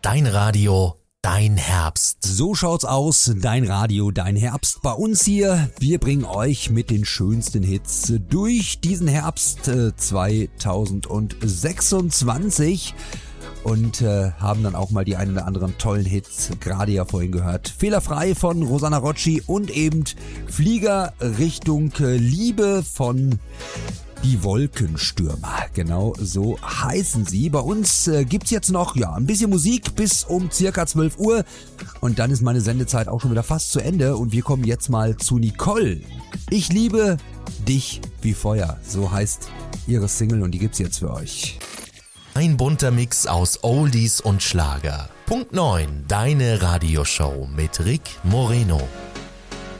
dein Radio, dein Herbst. So schaut's aus, dein Radio, dein Herbst. Bei uns hier, wir bringen euch mit den schönsten Hits durch diesen Herbst 2026 und haben dann auch mal die einen oder anderen tollen Hits, gerade ja vorhin gehört. Fehlerfrei von Rosanna Rocci und eben Flieger Richtung Liebe von Die Wolkenstürmer, genau so heißen sie. Bei uns gibt's jetzt noch ein bisschen Musik bis um circa 12 Uhr und dann ist meine Sendezeit auch schon wieder fast zu Ende und wir kommen jetzt mal zu Nicole. Ich liebe dich wie Feuer, so heißt ihre Single und die gibt's jetzt für euch. Ein bunter Mix aus Oldies und Schlager. Punkt 9, deine Radioshow mit Rick Moreno.